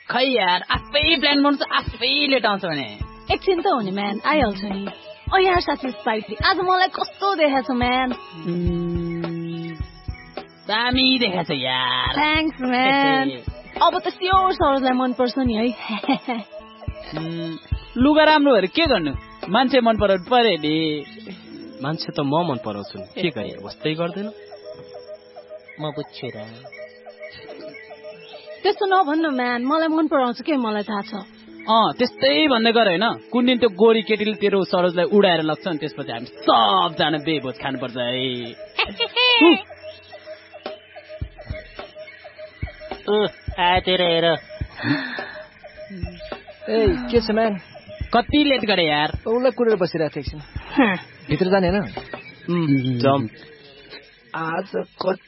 खै यार आफै प्लान बनाउँछ आफै लेट आउँछ भने एकछिन त हो नि म्यान आइहाल्छु नि यार साथी स्पाइसी आज मलाई कस्तो देखाछ म्यान दामी देखाछ यार थ्याङ्क्स म्यान अब त स्योर सरलाई मनपर्छ नि है लुगा राम्रो भएर के गर्नु मान्छे मन पराउनु पर्यो नि मान्छे त म मन पराउँछु के गरे वस्तै गर्दैन म बुझ्छु र त्यस्तो नभन्नु म्यान मलाई मन पराउँछ के मलाई थाहा छ त्यस्तै भन्दै गर होइन कुन दिन त्यो गोरी केटीले तेरो सरोजलाई उडाएर लग्छ नि त्यसपछि हामी सबजना बेभोज खानुपर्छ है आतिर हेर ए के छ म्यान कति लेट गरे यार उसलाई कुरेर बसिरहेको थिएँ एकछिन भित्र जाने होइन जम आज कति